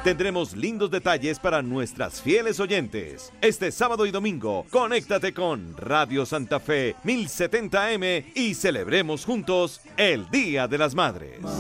Tendremos lindos detalles para nuestras fieles oyentes. Este sábado y domingo, conéctate con Radio Santa Fe 1070 AM y celebremos juntos el Día de las Madres.